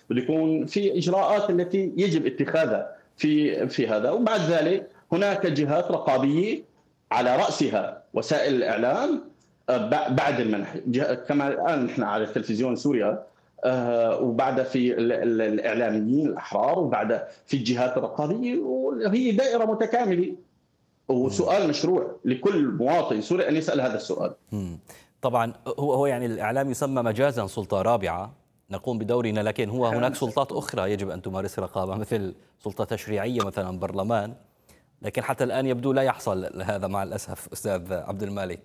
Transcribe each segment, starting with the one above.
بده يكون في اجراءات التي يجب اتخاذها في هذا. وبعد ذلك هناك جهات رقابيه على راسها وسائل الاعلام بعد المنح، كما الان نحن على التلفزيون سوريا، وبعد في الاعلاميين الاحرار، وبعد في الجهات الرقابيه، وهي دائره متكامله. وسؤال مشروع لكل مواطن سوري ان يسال هذا السؤال. طبعا هو يعني الاعلام يسمى مجازا سلطه رابعه نقوم بدورنا، لكن هناك سلطات اخرى يجب ان تمارس رقابه، مثل سلطه تشريعيه مثلا برلمان، لكن حتى الان يبدو لا يحصل هذا مع الاسف. استاذ عبد المالك،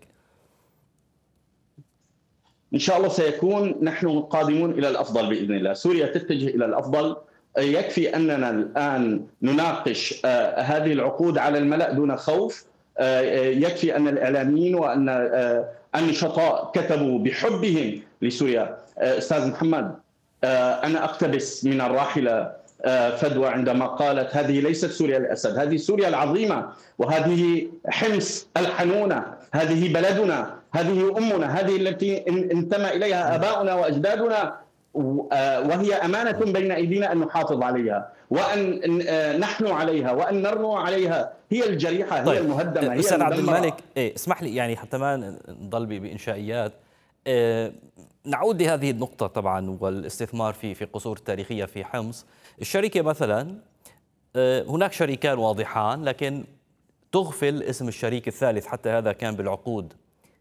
إن شاء الله سيكون، نحن قادمون إلى الأفضل بإذن الله. سوريا تتجه إلى الأفضل. يكفي أننا الآن نناقش هذه العقود على الملأ دون خوف. يكفي أن الإعلاميين وأن النشطاء كتبوا بحبهم لسوريا. أستاذ محمد، أنا أقتبس من الراحلة فدوى عندما قالت: هذه ليست سوريا الأسد، هذه سوريا العظيمة، وهذه حمص الحنونة، هذه بلدنا، هذه أمنا، هذه التي انتمى إليها آباؤنا وأجدادنا، وهي أمانة بين أيدينا أن نحافظ عليها وأن نحنو عليها وأن نرنو عليها. هي الجريحة، هي المهدمة، هي أستاذ عبد المالك، اسمح لي يعني حتى ما نضل بإنشائيات، نعود لهذه النقطة طبعا، والاستثمار في قصور تاريخية في حمص. الشركة مثلا، هناك شريكان واضحان لكن تغفل اسم الشريك الثالث، حتى هذا كان بالعقود.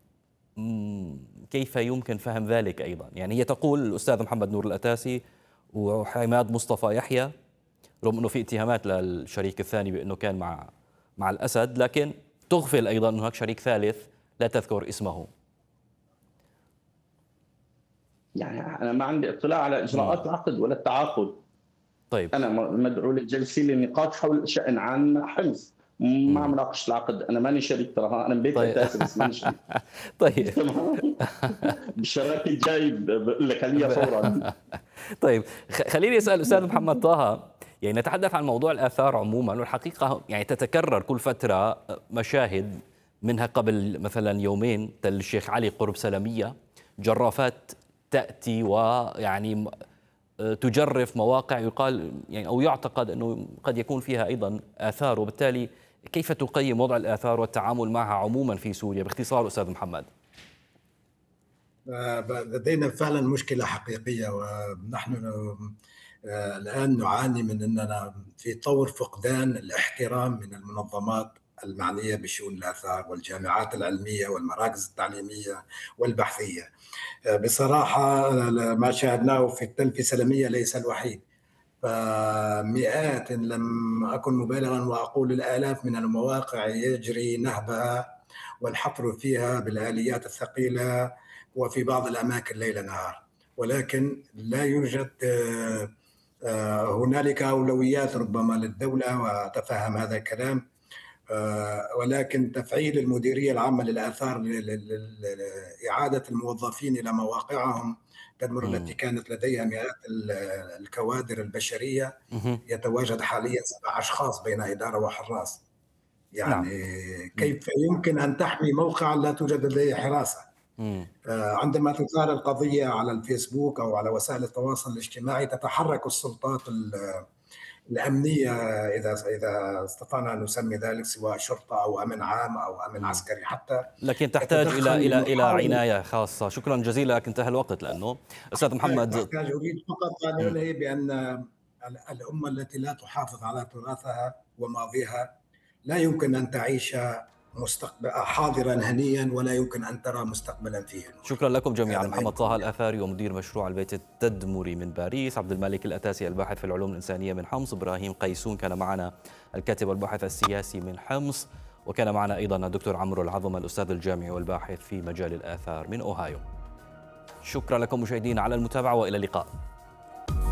كيف يمكن فهم ذلك أيضا؟ يعني هي تقول الأستاذ محمد نور الأتاسي وحماد مصطفى يحيى، رغم أنه في اتهامات للشريك الثاني بأنه كان مع الأسد، لكن تغفل أيضا أنه هناك شريك ثالث لا تذكر اسمه. يعني أنا ما عندي اطلاع على إجراءات العقد ولا التعاقد. طيب، أنا مدعو للجلسة للنقاش حول شأن عن حمص، ما عم ناقش العقد. أنا ماني شريك ترى، أنا بيت أساسي بس ماني شريك. طيب بالشراكة الجاي بقول لك خليها فورا. طيب، خليني أسأل أستاذ محمد طه، يعني نتحدث عن موضوع الآثار عموما، والحقيقة يعني تتكرر كل فترة مشاهد، منها قبل مثلا يومين تل الشيخ علي قرب سلمية، جرافات تأتي ويعني تجرف مواقع يقال يعني أو يعتقد أنه قد يكون فيها أيضا آثار، وبالتالي كيف تقيم وضع الآثار والتعامل معها عموما في سوريا باختصار أستاذ محمد؟ لدينا فعلا مشكلة حقيقية، ونحن الآن نعاني من أننا في طور فقدان الاحترام من المنظمات المعنية بشؤون الآثار والجامعات العلمية والمراكز التعليمية والبحثية. بصراحة ما شاهدناه في التل في سلمية ليس الوحيد، فمئات إن لم أكن مبالغا وأقول الآلاف من المواقع يجري نهبها والحفر فيها بالآليات الثقيلة، وفي بعض الأماكن ليل نهار، ولكن لا يوجد هنالك أولويات ربما للدولة، وتفهم هذا الكلام، ولكن تفعيل المديرية العامة للآثار لإعادة الموظفين إلى مواقعهم تدمر التي كانت لديها مئات الكوادر البشرية. يتواجد حاليا 7 أشخاص بين إدارة وحراس. يعني كيف يمكن أن تحمي موقع لا توجد لديه حراسة؟ عندما تثار القضية على الفيسبوك أو على وسائل التواصل الاجتماعي تتحرك السلطات الأمنية، إذا استطعنا أن نسمي ذلك، سواء شرطة أو أمن عام أو أمن عسكري حتى، لكن تحتاج إلى عناية خاصة. شكرا جزيلا، لكن انتهى الوقت لأنه أستاذ محمد. أريد فقط أن أنهي بأن الأمة التي لا تحافظ على تراثها وماضيها لا يمكن أن تعيش حاضرا هنيا، ولا يمكن أن ترى مستقبلا فيه. شكرا لكم جميعا. محمد طه الآثاري ومدير مشروع البيت التدمري من باريس، عبد المالك الأتاسي الباحث في العلوم الإنسانية من حمص، إبراهيم قيسون كان معنا الكاتب والباحث السياسي من حمص، وكان معنا أيضا الدكتور عمرو العظم الأستاذ الجامعي والباحث في مجال الآثار من أوهايو. شكرا لكم مشاهدينا على المتابعة، وإلى اللقاء.